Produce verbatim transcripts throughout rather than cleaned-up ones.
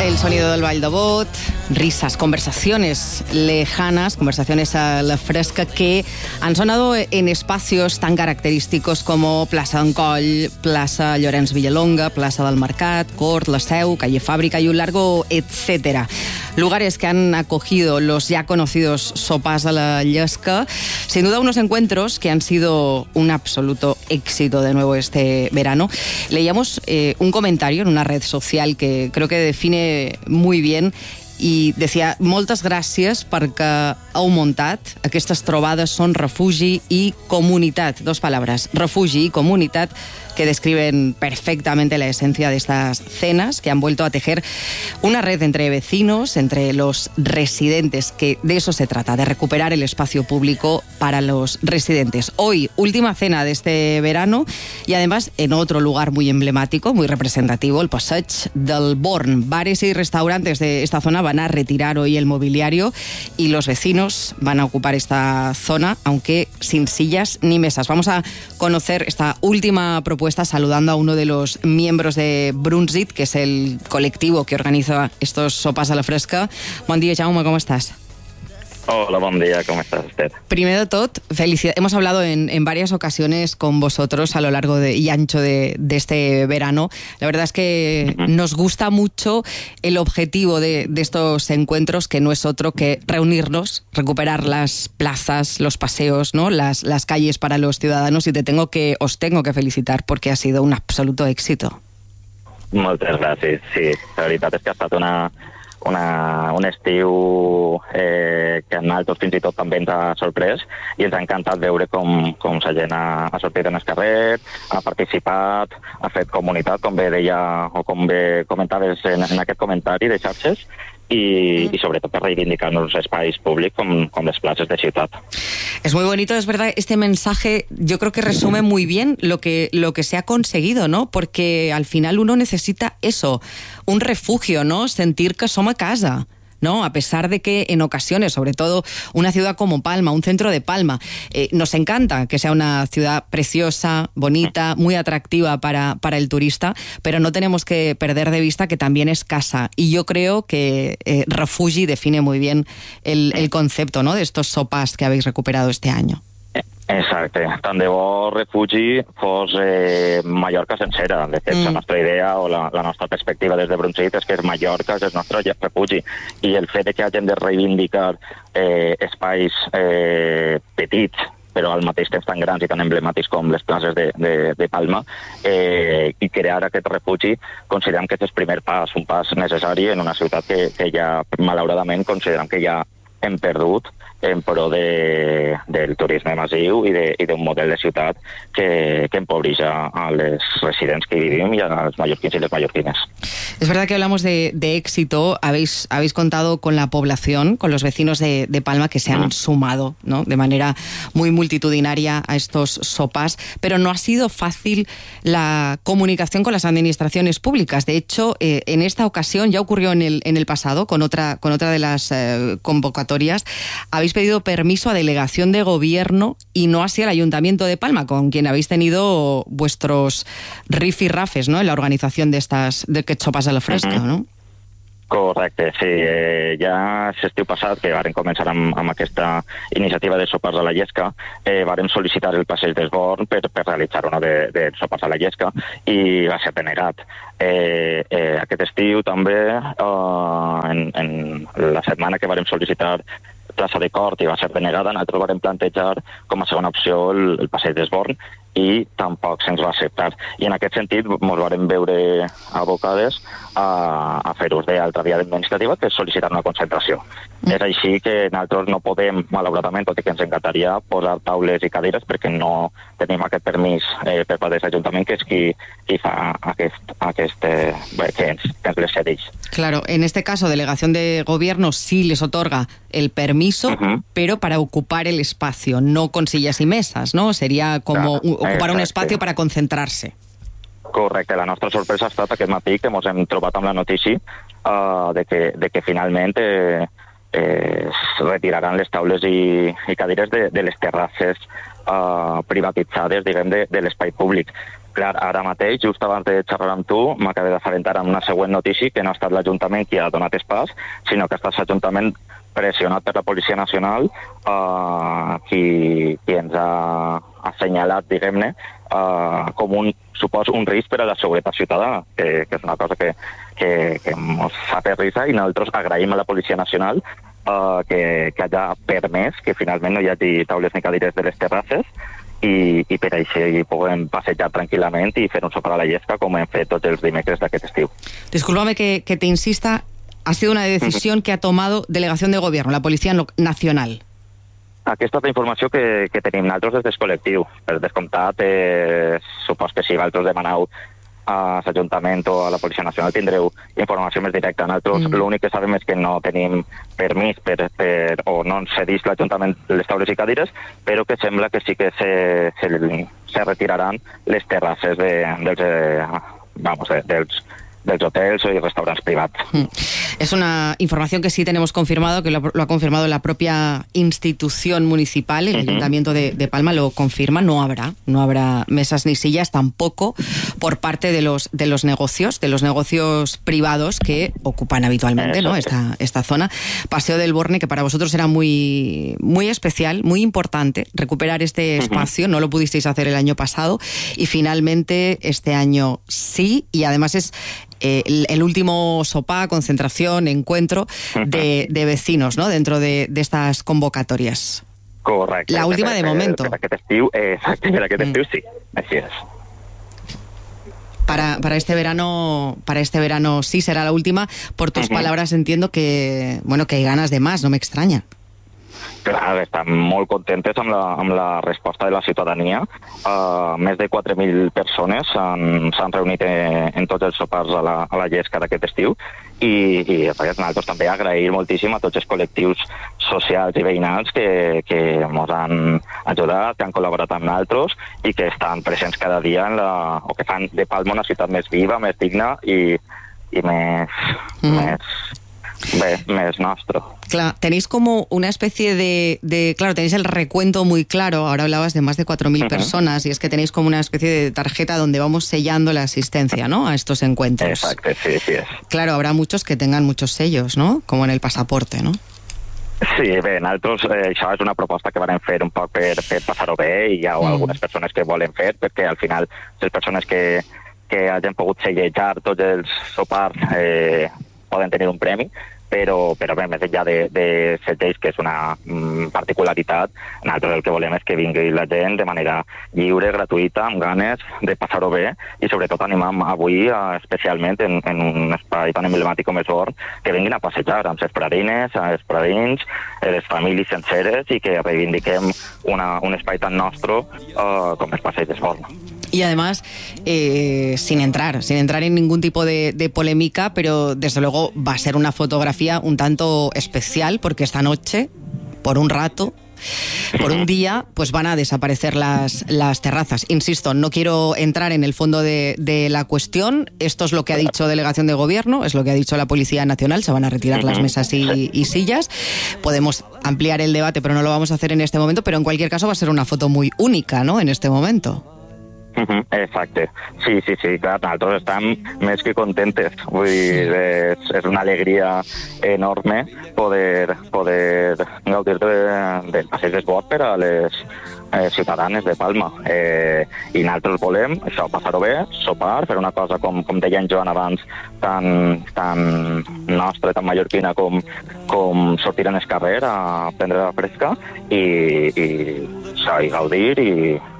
El sonido del Vall de Bot, risas, conversaciones lejanas, conversaciones a la fresca que han sonado en espacios tan característicos como Plaça d'en Coll, Plaça Llorenç Villalonga, Plaça del Mercat, Cort, La Seu, Calle Fábrica y un largo etcétera. Lugares que han acogido los ya conocidos sopars a la Llesca. Sin duda unos encuentros que han sido un absoluto éxito de nuevo este verano. Leíamos eh, un comentario en una red social que creo que define muy bien i decía, moltes gràcies perquè heu muntat. Aquestes trobades són refugi i comunitat. Dos palabras, refugi y comunitat, que describen perfectamente la esencia de estas cenas que han vuelto a tejer una red entre vecinos, entre los residentes, que de eso se trata, de recuperar el espacio público para los residentes. Hoy, última cena de este verano y además en otro lugar muy emblemático, muy representativo, el Passeig del Born. Bares y restaurantes de esta zona van a retirar hoy el mobiliario y los vecinos van a ocupar esta zona, aunque sin sillas ni mesas. Vamos a conocer esta última propuesta saludando a uno de los miembros de Brunzit, que es el colectivo que organiza estos sopas a la fresca. Buen día, Jaume, ¿cómo estás? Hola, buen día, ¿cómo estás usted? Primero de todo, felicidades. Hemos hablado en, en varias ocasiones con vosotros a lo largo de, y ancho de, de este verano. La verdad es que uh-huh. nos gusta mucho el objetivo de, de estos encuentros, que no es otro que reunirnos, recuperar las plazas, los paseos, ¿no? las, las calles para los ciudadanos, y te tengo que, os tengo que felicitar porque ha sido un absoluto éxito. Moltes gràcies, sí. La veritat és que ha estat una... Una, un estiu eh, que a nosaltres fins i tot també ens ha sorprès i ens ha encantat veure com, com la gent ha, ha sortit en el carrer, ha participat, ha fet comunitat, com bé deia o com bé comentaves en, en aquest comentari de xarxes, y, y sobre todo para reivindicar los espacios públicos con, con las plazas de ciudad. Es muy bonito, es verdad, este mensaje yo creo que resume muy bien lo que, lo que se ha conseguido, ¿no? Porque al final uno necesita eso, un refugio, ¿no? Sentir que somos a casa, ¿no? A pesar de que en ocasiones, sobre todo una ciudad como Palma, un centro de Palma, eh, nos encanta que sea una ciudad preciosa, bonita, muy atractiva para, para el turista, pero no tenemos que perder de vista que también es casa. Y yo creo que eh, Refugi define muy bien el, el concepto, ¿no? De estos sopas que habéis recuperado este año. Exacte. Tant de bo Refugi fos eh, Mallorca sencera. De fet, mm. la nostra idea o la, la nostra perspectiva des de Brunzit és que Mallorca és el nostre refugi. I el fet de que hagin de reivindicar eh, espais eh, petits, però al mateix temps tan grans i tan emblemàtics com les places de, de, de Palma, eh, i crear aquest refugi, considerem que és el primer pas, un pas necessari en una ciutat que, que ja, malauradament, considerem que ja hem perdut en pro de, del turisme massiu i d'un model de ciutat que, que empobreix a, a les residents que vivim i als mallorquins i les mallorquines. Es verdad que hablamos de, de éxito. Habéis, habéis contado con la población, con los vecinos de, de Palma que se han mm. sumado, ¿no? De manera muy multitudinaria a estos sopas, pero no ha sido fácil la comunicación con las administraciones públicas. De hecho, eh, en esta ocasión, ya ocurrió en el, en el pasado, con otra, con otra de las eh, convocatorias, habéis pedido permiso a delegación de gobierno y no así al Ayuntamiento de Palma, con quien habéis tenido vuestros rifirrafes, ¿no? En la organización de estas de que sopas a la fresca, ¿no? Correcte, sí. Eh, ja l'estiu passat, que vàrem començar amb, amb aquesta iniciativa de sopars a la Llesca, eh, vàrem sol·licitar el passeig del Born per, per realitzar una de, de sopars a la Llesca i va ser denegat. Eh, eh, aquest estiu també, eh, en, en la setmana que vàrem sol·licitar plaça de Cort i va ser denegada, nosaltres vam plantejar com a segona opció el, el passeig d'Esborn i tampoc se'ns va acceptar. I en aquest sentit ens vam veure abocades a, a fer ús d'altra via administrativa, que és sol·licitar una concentració. Mm. És així que nosaltres no podem, malauradament, tot i que ens encantaria, posar taules i cadires perquè no tenim aquest permís eh, per part de l'Ajuntament, que és qui, qui fa aquest, aquest eh, que, ens, que ens les cedeix. Claro, en este caso, delegación de gobierno sí les otorga el permiso, uh-huh. pero para ocupar el espacio, no con sillas y mesas, ¿no? Sería como claro, ocupar exacte. Un espacio para concentrarse. Correcte, la nostra sorpresa ha estat aquest matí que ens hem trobat amb la notícia uh, de, que, de que finalment eh, eh, es retiraran les taules i, i cadires de, de les terrasses uh, privatitzades, diguem, de, de l'espai públic. Clar, ara mateix, just abans de xerrar amb tu, m'acabé d'assabentar amb una següent notícia que no ha estat l'Ajuntament qui ha donat espàs, sinó que ha estat l'Ajuntament pressionat per la Policia Nacional, eh, qui, qui ens ha assenyalat, diguem-ne, eh, com un, supos, un risc per a la seguretat ciutadana, que, que és una cosa que, que, que ens fa per risa, i nosaltres agraïm a la Policia Nacional eh, que, que hagi permès que finalment no hi hagi taules ni cadires de les terrasses, i, i per això hi puguem passejar tranquil·lament i fer un sopar a la llesca com hem fet tots els dimecres d'aquest estiu. Discúlpame que, que te insista, ha sido una decisión que ha tomado Delegación de Gobierno, la Policía Nacional. Aquesta és la informació que, que tenim nosaltres des del col·lectiu. Per descomptat, eh, supos que si vosaltres demaneu a l'Ajuntament o a la Policia Nacional tindreu informació més directa. Nosaltres mm. l'únic que sabem és que no tenim permís per, per, o no ens cedís l'Ajuntament les taules i cadires, però que sembla que sí que se, se, se retiraran les terrasses de, dels, eh, vamos, de, dels dels hotels y restaurantes privados. Es una información que sí tenemos confirmado, que lo, lo ha confirmado la propia institución municipal, el uh-huh. Ayuntamiento de, de Palma lo confirma, no habrá, no habrá mesas ni sillas tampoco por parte de los de los negocios, de los negocios privados que ocupan habitualmente, ¿no? esta, esta zona. Paseo del Borne, que para vosotros era muy, muy especial, muy importante recuperar este espacio, uh-huh. no lo pudisteis hacer el año pasado y finalmente este año sí, y además es Eh, el, el último sopá, concentración, encuentro de, de vecinos, ¿no? Dentro de, de estas convocatorias. Correcte. La última de momento. Per aquest estiu, eh, exacte, per aquest estiu sí, així és. Para, para este verano, para este verano sí será la última. Por tus uh-huh. palabras entiendo que, bueno, que hay ganas de más, no me extraña. Clar, estem molt contentes amb la, amb la resposta de la ciutadania. Uh, més de quatre mil persones s'han reunit en, en tots els sopars a la, a la llesca d'aquest estiu i, i nosaltres també agrair moltíssim a tots els col·lectius socials i veïnals que, que ens han ajudat, que han col·laborat amb nosaltres i que estan presents cada dia en la, o que fan de Palma una ciutat més viva, més digna i, i més... Mm. més Bé, més nostre. Claro, tenéis como una especie de, de... Claro, tenéis el recuento muy claro. Ahora hablabas de más de cuatro mil uh-huh. personas y es que tenéis como una especie de tarjeta donde vamos sellando la asistencia, ¿no? A estos encuentros. Exacto, sí, sí es. Claro, habrá muchos que tengan muchos sellos, ¿no? Como en el pasaporte, ¿no? Sí, bé, nosaltres eh, això és una proposta que vam fer un poc per, per passar-ho bé i hi ha mm. algunes persones que volen fer perquè al final les persones que, que hagin pogut sellejar tots els sopars eh, poden tenir un premi, però, però bé, més enllà de, de segells, que és una mm, particularitat, nosaltres el que volem és que vingui la gent de manera lliure, gratuïta, amb ganes de passar-ho bé i sobretot animam avui eh, especialment en, en un espai tan emblemàtic com és Born, que vinguin a passejar amb les pradines, els pradins, les famílies senceres i que reivindiquem una, un espai tan nostre eh, com el passeig d'Esborn. Y además, eh, sin entrar, sin entrar en ningún tipo de, de polémica, pero desde luego va a ser una fotografía un tanto especial, porque esta noche, por un rato, por un día, pues van a desaparecer las, las terrazas. Insisto, no quiero entrar en el fondo de, de la cuestión. Esto es lo que ha dicho Delegación de Gobierno, es lo que ha dicho la Policía Nacional. Se van a retirar las mesas y, y sillas. Podemos ampliar el debate, pero no lo vamos a hacer en este momento. Pero en cualquier caso va a ser una foto muy única, ¿no?, en este momento. Uh-huh, exacte, sí, sí, sí, clar, nosaltres estem més que contentes, vull dir, és, és una alegria enorme poder, poder gaudir de, del passeig d'Esborn per a les eh, ciutadanes de Palma, eh, i nosaltres volem això, passar-ho bé, sopar, fer una cosa com, com deia en Joan abans, tan, tan nostra, tan mallorquina com, com sortir en el carrer a prendre la fresca i, i, això, i gaudir i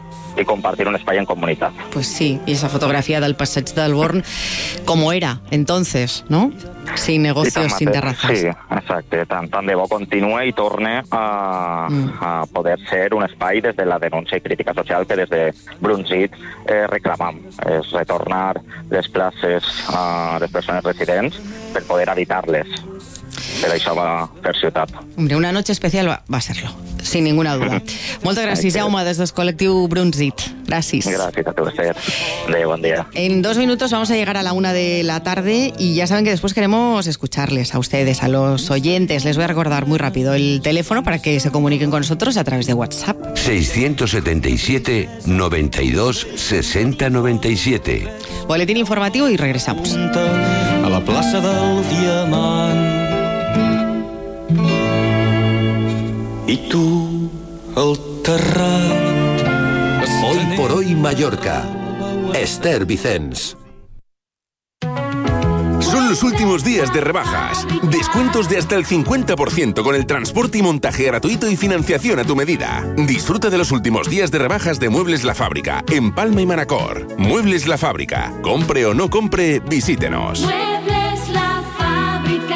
y compartir un espai en comunitat. Pues sí, y esa fotografía del passeig del Born, como era entonces, ¿no? Sin negocios, sin terrazas. Sí, exacte. Tant, tant de bo continue i torne a, mm. a poder ser un espai des de la denúncia i crítica social que des de Brunzit eh, reclamam. És retornar les places a les persones residents per poder habitar-les. Per això va per ciutat. Hombre, una noche especial va, va ser-lo, sin ninguna duda. Moltes gràcies, Jaume, des del col·lectiu Brunzit. Gràcies. Gràcies a tu, Esther. Adéu, bon día. En dos minutos vamos a llegar a la una de la tarde y ya saben que después queremos escucharles a ustedes, a los oyentes. Les voy a recordar muy rápido el teléfono para que se comuniquen con nosotros a través de WhatsApp. seiscientos setenta y siete, noventa y dos, sesenta, noventa y siete. Boletín informativo y regresamos. A la plaça del Diamant i tu al terrat. Hoy por hoy Mallorca. Esther Vicens. Son los últimos días de rebajas. Descuentos de hasta el cincuenta por ciento con el transporte y montaje gratuito y financiación a tu medida. Disfruta de los últimos días de rebajas de Muebles La Fábrica en Palma y Manacor. Muebles La Fábrica. Compre o no compre, visítenos. Muebles La Fábrica.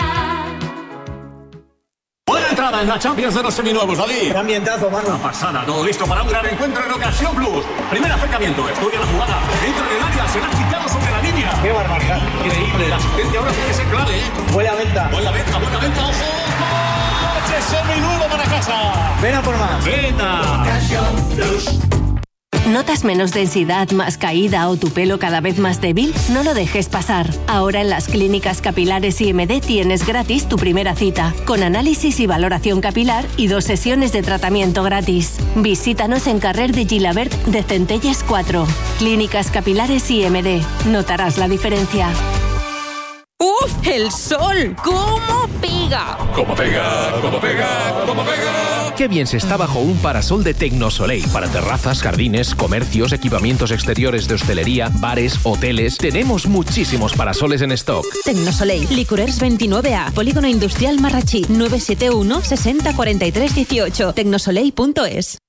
Buena entrada en la Champions de los seminuevos, David. Qué ambientazo, mano. Una pasada, todo listo para un gran encuentro en Ocasión Plus. Primer acercamiento, estudia la jugada. Entra en el área, será chicado sobre la línea. Qué barbaridad. Increíble, la asistencia ahora sí que es clave, ¿eh? Buena venta. Buena venta, buena venta, ojo. ¡Coche seminuevo para casa! Ven a por más. ¡Venta! Ocasión Plus. ¿Notas menos densidad, más caída o tu pelo cada vez más débil? No lo dejes pasar. Ahora en las clínicas capilares I M D tienes gratis tu primera cita, con análisis y valoración capilar y dos sesiones de tratamiento gratis. Visítanos en Carrer de Gilabert de Centelles cuatro. Clínicas capilares I M D. Notarás la diferencia. ¡Uf! ¡El sol! ¿Cómo pega? ¡Cómo pega! ¡Cómo pega! ¡Cómo pega! Qué bien se está bajo un parasol de Tecnosoleil. Para terrazas, jardines, comercios, equipamientos exteriores de hostelería, bares, hoteles. Tenemos muchísimos parasoles en stock. Tecnosoleil, Licorers veintinueve A, Polígono Industrial Marrachí, nueve siete uno, sesenta, cuarenta y tres, dieciocho, tecnosoleil punto es.